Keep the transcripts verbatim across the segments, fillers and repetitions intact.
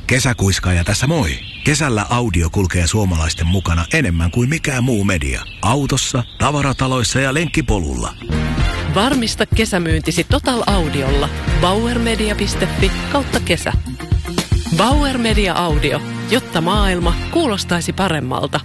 Kesäkuiskaaja tässä moi. Kesällä audio kulkee suomalaisten mukana enemmän kuin mikään muu media. Autossa, tavarataloissa ja lenkkipolulla. Varmista kesämyyntisi Total Audiolla. bauermedia piste fi kautta kesä. Bauer Media Audio, jotta maailma kuulostaisi paremmalta.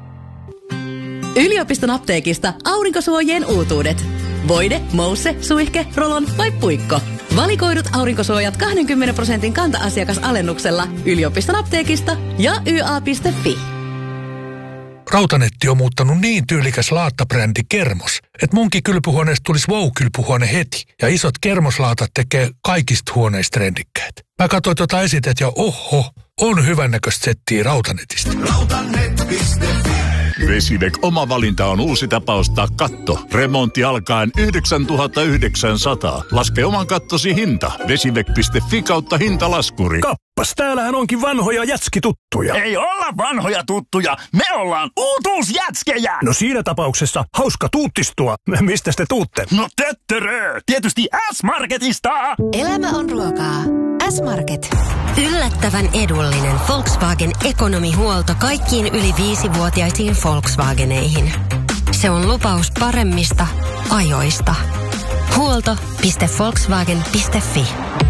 Yliopiston apteekista aurinkosuojien uutuudet. Voide, mousse, suihke, rolon vai puikko. Valikoidut aurinkosuojat kaksikymmentä prosentin kanta-asiakasalennuksella yliopiston apteekista ja y a piste fi. Rautanetti on muuttanut niin tyylikäs laattabrändi Kermos, että munkin kylpyhuoneesta tulisi wow-kylpyhuone heti. Ja isot kermoslaatat tekee kaikista huoneista trendikkäät. Mä katsoin tuota esitet ja oho, on hyvännäköistä settiä Rautanetista. Rautanet piste fi. Vesideck oma valinta on uusi tapa ostaa katto. Remontti alkaen yhdeksäntuhatta yhdeksänsataa. Laske oman kattosi hinta. Vesideck piste fi kautta hintalaskuri. Kappas, täällähän onkin vanhoja jätskituttuja. Ei olla vanhoja tuttuja, me ollaan uutuusjätskejä. No siinä tapauksessa hauska tuuttistua. Mistä te tuutte? No töttörö, tietysti S-Marketista. Elämä on ruokaa. S-Market. Yllättävän edullinen Volkswagen ekonomihuolto kaikkiin yli viisivuotiaisiin Volkswageneihin. Se on lupaus paremmista ajoista. Huolto piste volkswagen piste fi.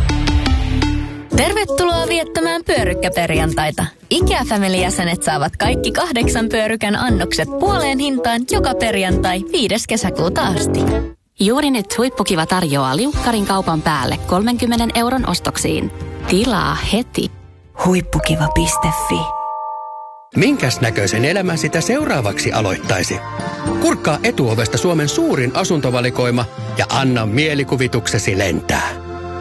Tervetuloa viettämään pyörykkäperjantaita. IKEA Family-jäsenet saavat kaikki kahdeksan pyörykän annokset puoleen hintaan joka perjantai viides kesäkuuta asti. Juuri nyt Huippukiva tarjoaa liukkarin kaupan päälle kolmenkymmenen euron ostoksiin. Tilaa heti. Huippukiva piste fi. Minkäs näköisen elämän sitä seuraavaksi aloittaisi? Kurkkaa Etuovesta Suomen suurin asuntovalikoima ja anna mielikuvituksesi lentää.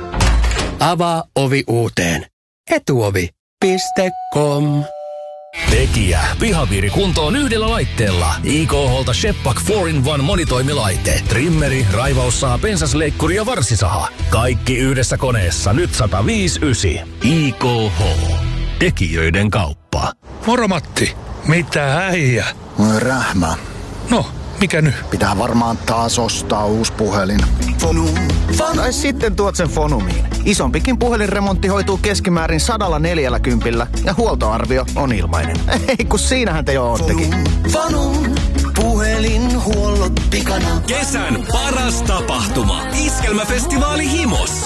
Avaa ovi uuteen. Etuovi piste com. Tekijä. Pihapiiri kuntoon yhdellä laitteella. I K H:lta Shepak four in one monitoimilaite. Trimmeri, raivaussaha, pensasleikkuri ja varsisaha. Kaikki yhdessä koneessa. Nyt sata viisi yhdeksän. I K H. Tekijöiden kauppa. Moro Matti. Mitä äijä? Rähmä. No, mikä nyt? Pitää varmaan taas ostaa uusi puhelin. Fonum. Tai sitten tuot sen Fonumiin. Isompikin puhelinremontti hoituu keskimäärin sadalla neljällä kympillä ja huoltoarvio on ilmainen. Ei kun siinähän te jo oottekin. Fonum. Puhelinhuollot pikana. Kesän paras tapahtuma. Iskelmäfestivaali Himos.